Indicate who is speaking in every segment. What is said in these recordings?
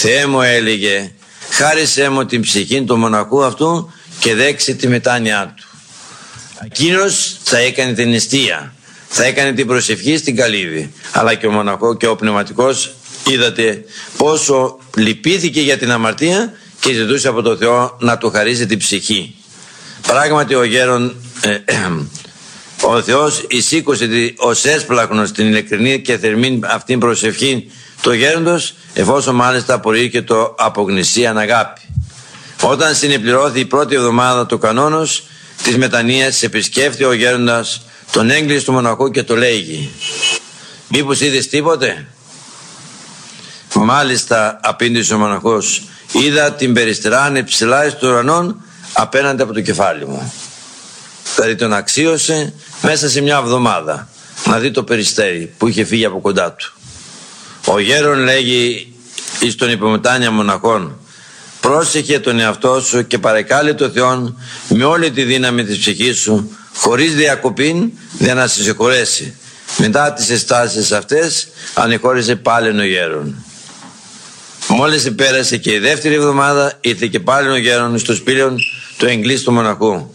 Speaker 1: «Θεέ μου», έλεγε, «χάρισέ μου την ψυχή του μοναχού αυτού και δέξε τη μετάνοιά του». Εκείνος θα έκανε την νηστεία, θα έκανε την προσευχή στην καλύβη, αλλά και ο μοναχός και ο πνευματικός είδατε πόσο λυπήθηκε για την αμαρτία και ζητούσε από τον Θεό να του χαρίσει την ψυχή. Πράγματι ο Θεός εισήκωσε ως έσπλαχνος την ειλικρινή και θερμή αυτήν προσευχή του γέροντος, εφόσον μάλιστα απορρίκεται από γνησίαν αγάπη. Όταν συνεπληρώθη η πρώτη εβδομάδα του κανόνος της μετανοίας, επισκέφθη ο γέροντας τον έγκλης του μοναχού και το λέγει, «Μήπως είδες τίποτε?» «Μάλιστα», απήντησε ο μοναχός, «είδα την περιστερά ψηλά εις του ουρανών απέναντι από το κεφάλι μου». Δηλαδή τον αξίωσε μέσα σε μια εβδομάδα να δει το περιστέρι που είχε φύγει από κοντά του. Ο γέρον λέγει εις τον υπομετάνια μοναχών, «Πρόσεχε τον εαυτό σου και παρεκάλε το Θεόν με όλη τη δύναμη της ψυχής σου, χωρίς διακοπήν, για να σε συγχωρέσει». Μετά τις αισθάσεις αυτές ανεχώρησε πάλι ο γέρον. Μόλις πέρασε και η δεύτερη εβδομάδα, ήρθε και πάλι ο γέρον στο σπήλαιο του εγκλής του μοναχού.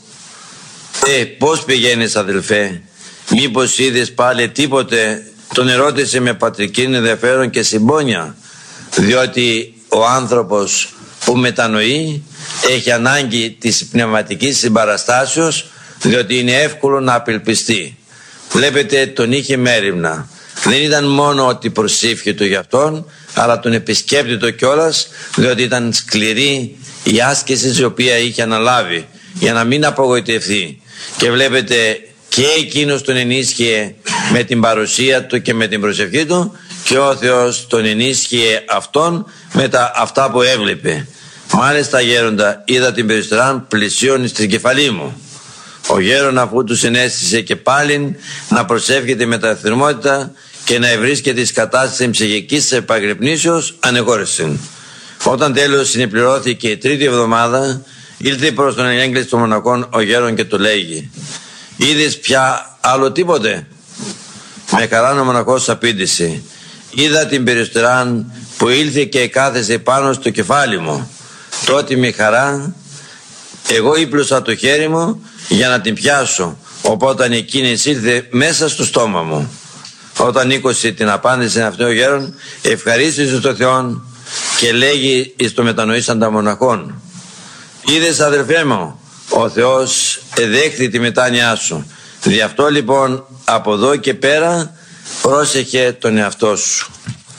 Speaker 1: «Πώς πηγαίνεις, αδελφέ, μήπως είδες πάλι τίποτε?» Τον ερώτησε με πατρική ενδιαφέρον και συμπόνια, διότι ο άνθρωπος που μετανοεί έχει ανάγκη της πνευματικής συμπαραστάσεως, διότι είναι εύκολο να απελπιστεί. Βλέπετε, τον είχε μέριμνα. Δεν ήταν μόνο ότι προσήφιε γι' αυτόν, αλλά τον επισκέπτητο κιόλας, διότι ήταν σκληρή η άσκηση η οποία είχε αναλάβει για να μην απογοητευτεί. Και βλέπετε, και εκείνος τον ενίσχυε με την παρουσία του και με την προσευχή του, και ο Θεός τον ενίσχυε αυτόν με αυτά που έβλεπε. «Μάλιστα, γέροντα, είδα την περιστεράν πλησίον στην κεφαλή μου». Ο γέρον, αφού του συνέστησε και πάλιν να προσεύχεται με τα θερμότητα και να ευρίσκεται εις κατάσταση ψυχικής επαγρυπνήσεως, ανεγόρησε. Όταν τέλος συνεπληρώθηκε η τρίτη εβδομάδα, ήλθε προς τον έγκλης των μοναχών ο γέρον και του λέγει, «Είδες πια άλλο τίποτε?» Με χαρά ο μοναχός απήντησε, «Είδα την περιστεράν που ήλθε και κάθεσε πάνω στο κεφάλι μου. Τότε με χαρά εγώ ύπλωσα το χέρι μου για να την πιάσω, οπότε εκείνη ήλθε μέσα στο στόμα μου». Όταν ήκωσε την απάντηση αυτή ο γέρον, ευχαρίστησε τον Θεόν και λέγει εις το μετανοήσαντα μοναχών, «Είδες, αδελφέ μου, ο Θεός εδέχθη τη μετάνοιά σου. Δι' αυτό λοιπόν από εδώ και πέρα πρόσεχε τον εαυτό σου».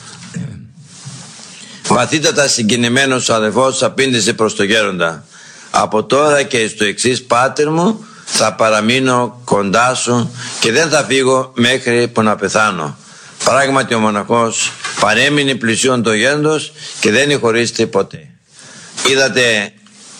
Speaker 1: Βαθύτατα συγκινημένος ο αδελφός απήντησε προς το γέροντα, «Από τώρα και στο εξής, πάτερ μου, θα παραμείνω κοντά σου και δεν θα φύγω μέχρι που να πεθάνω». Πράγματι ο μοναχός παρέμεινε πλησίον το γέροντος και δεν ηχωρίστηκε ποτέ. Είδατε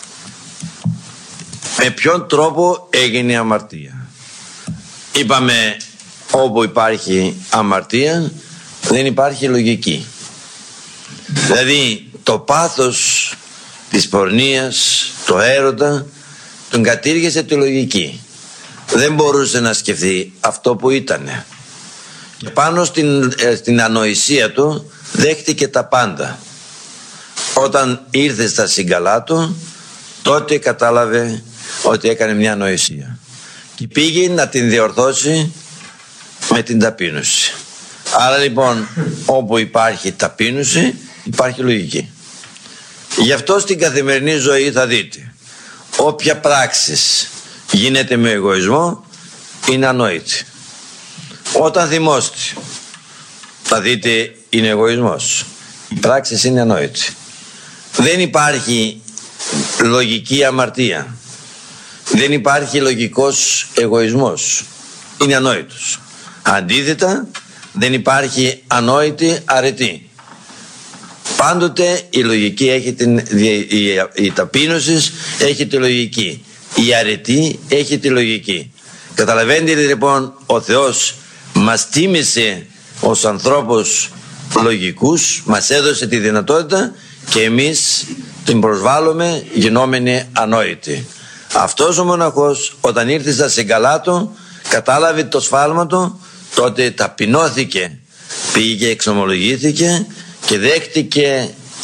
Speaker 1: με ποιον τρόπο έγινε η αμαρτία. Είπαμε, όπου υπάρχει αμαρτία δεν υπάρχει λογική. Δηλαδή το πάθος της πορνείας, το έρωτα, τον κατήργησε τη λογική. Δεν μπορούσε να σκεφτεί αυτό που ήτανε. Και πάνω στην ανοησία του δέχτηκε τα πάντα. Όταν ήρθε στα συγκαλά του, τότε κατάλαβε ότι έκανε μια ανοησία και πήγε να την διορθώσει με την ταπείνωση. Άρα λοιπόν, όπου υπάρχει ταπείνωση υπάρχει λογική. Γι' αυτό στην καθημερινή ζωή θα δείτε, όποια πράξης γίνεται με εγωισμό είναι ανόητη. Όταν θυμώστε θα δείτε είναι εγωισμός. Η πράξη είναι ανόητη. Δεν υπάρχει λογική αμαρτία. Δεν υπάρχει λογικός εγωισμός. Είναι ανόητος. Αντίθετα, δεν υπάρχει ανόητη αρετή. Πάντοτε η λογική έχει η ταπείνωση έχει τη λογική. Η αρετή έχει τη λογική. Καταλαβαίνετε λοιπόν, ο Θεός μας τίμησε ως ανθρώπους λογικούς, μας έδωσε τη δυνατότητα και εμείς την προσβάλλουμε γινόμενοι ανόητοι. Αυτός ο μοναχός όταν ήρθε στα συγκαλά του, κατάλαβε το σφάλμα του, τότε ταπεινώθηκε, πήγε, εξομολογήθηκε και δέχτηκε